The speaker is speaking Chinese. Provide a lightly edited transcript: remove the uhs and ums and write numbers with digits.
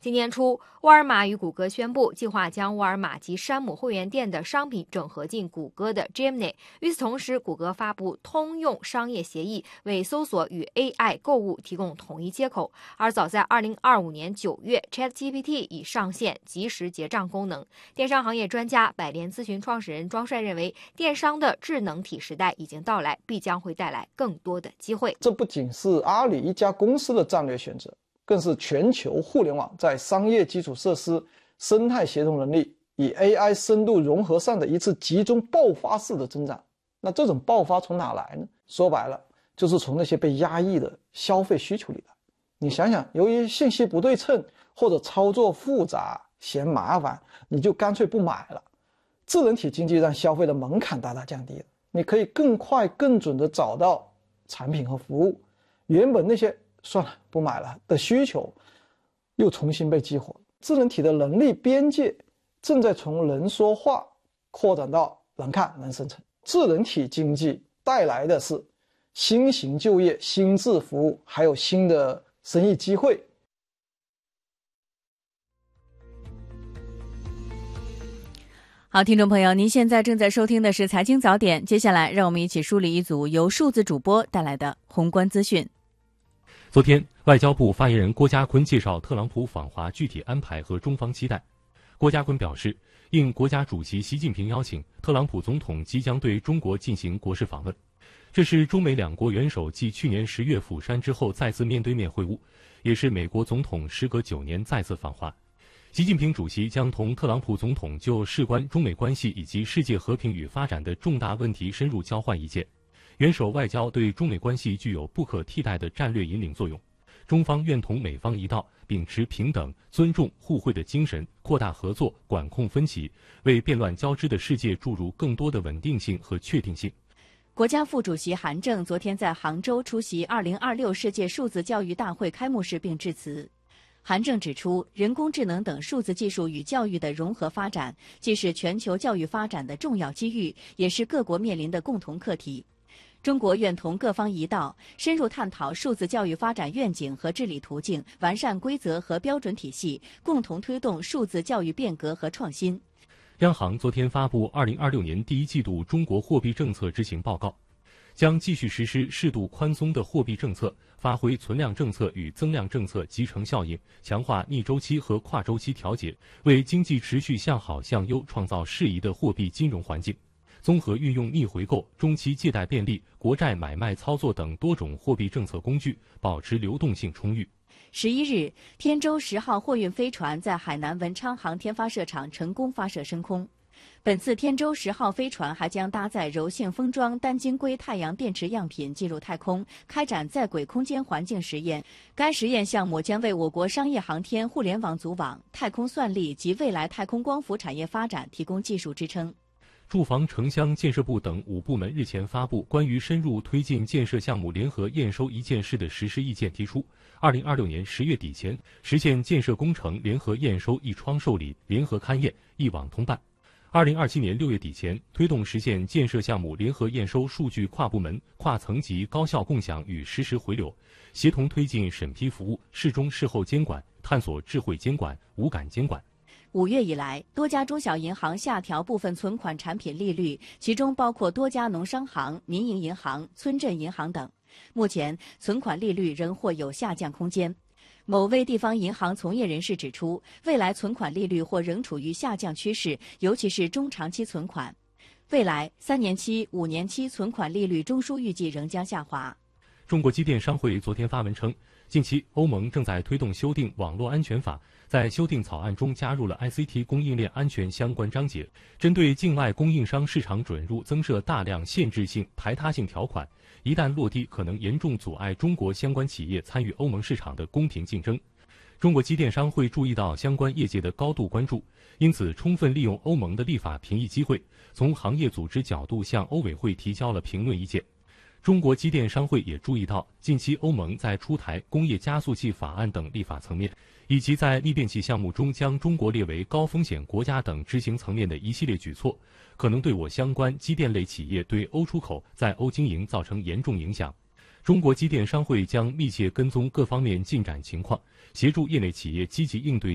今年初，沃尔玛与谷歌宣布计划将沃尔玛及山姆会员店的商品整合进谷歌的 Gemini。与此同时，谷歌发布通用商业协议，为搜索与 AI 购物提供统一接口。而早在2025年9月 ，ChatGPT 已上线即时结账功能。电商行业专家百联咨询创始人庄帅认为，电商的智能体时代已经到来，必将会带来更多的机会。 这不仅是阿里一家公司的战略选择，更是全球互联网在商业基础设施、生态协同能力与 AI 深度融合上的一次集中爆发式的增长。那这种爆发从哪来呢？说白了，就是从那些被压抑的消费需求里来。你想想，由于信息不对称或者操作复杂、嫌麻烦，你就干脆不买了。智能体经济让消费的门槛大大降低了，你可以更快更准地找到产品和服务，原本那些算了不买了的需求又重新被激活。智能体的能力边界正在从能说话扩展到能看能生成。智能体经济带来的是新型就业、新质服务，还有新的生意机会。 好，听众朋友，您现在正在收听的是财经早点，接下来让我们一起梳理一组由数字主播带来的宏观资讯。 昨天，外交部发言人郭家坤介绍特朗普访华具体安排和中方期待。郭家坤表示，应国家主席习近平邀请，特朗普总统即将对中国进行国事访问。这是中美两国元首继去年10月釜山之后再次面对面会晤，也是美国总统时隔9年再次访华。习近平主席将同特朗普总统就事关中美关系以及世界和平与发展的重大问题深入交换意见。元首外交对中美关系具有不可替代的战略引领作用，中方愿同美方一道，秉持平等、尊重、互惠的精神，扩大合作，管控分歧，为变乱交织的世界注入更多的稳定性和确定性。 国家副主席韩正昨天在杭州出席2026世界数字教育大会开幕式并致辞。韩正指出，人工智能等数字技术与教育的融合发展，既是全球教育发展的重要机遇，也是各国面临的共同课题。中国愿同各方一道，深入探讨数字教育发展愿景和治理途径，完善规则和标准体系，共同推动数字教育变革和创新。 央行昨天发布2026年第一季度中国货币政策执行报告，将继续实施适度宽松的货币政策，发挥存量政策与增量政策集成效应，强化逆周期和跨周期调节，为经济持续向好向优创造适宜的货币金融环境。综合运用逆回购、中期借贷便利、国债买卖操作等多种货币政策工具，保持流动性充裕。 11日，天舟10号货运飞船在海南文昌航天发射场成功发射升空。本次天舟10号飞船还将搭载柔性封装单晶硅太阳电池样品进入太空，开展在轨空间环境实验。该实验项目将为我国商业航天、互联网组网、太空算力及未来太空光伏产业发展提供技术支撑。 住房城乡建设部等5部门日前发布关于深入推进建设项目联合验收一件事的实施意见，提出2026年10月底前实现建设工程联合验收一窗受理、联合勘验、一网通办；2027年6月底前推动实现建设项目联合验收数据跨部门、跨层级高效共享与实时回流，协同推进审批服务、事中事后监管，探索智慧监管、无感监管。 5月以来，多家中小银行下调部分存款产品利率，其中包括多家农商行、民营银行、村镇银行等。目前，存款利率仍或有下降空间。某位地方银行从业人士指出，未来存款利率或仍处于下降趋势，尤其是中长期存款。未来3年期、5年期存款利率中枢预计仍将下滑。 中国机电商会昨天发文称，近期欧盟正在推动修订网络安全法，在修订草案中加入了 ICT 供应链安全相关章节，针对境外供应商市场准入增设大量限制性、排他性条款，一旦落地，可能严重阻碍中国相关企业参与欧盟市场的公平竞争。中国机电商会注意到相关业界的高度关注，因此充分利用欧盟的立法评议机会，从行业组织角度向欧委会提交了评论意见。中国机电商会也注意到，近期欧盟在出台工业加速器法案等立法层面，以及在逆变器项目中将中国列为高风险国家等执行层面的一系列举措，可能对我相关机电类企业对欧出口、在欧经营造成严重影响。中国机电商会将密切跟踪各方面进展情况，协助业内企业积极应对